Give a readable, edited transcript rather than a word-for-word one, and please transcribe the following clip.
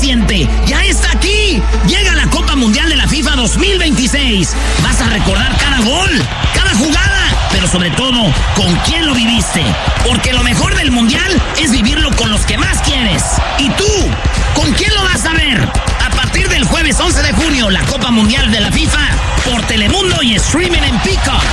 siente? ¡Ya está aquí! Llega la Copa Mundial de la FIFA 2026. Vas a recordar cada gol, cada jugada, pero sobre todo, con quién lo viviste. Porque lo mejor del Mundial es vivirlo con los que más quieres. ¿Y tú? ¿Con quién lo vas a ver? A partir del jueves 11 de junio, la Copa Mundial de la FIFA por Telemundo y streaming en Peacock.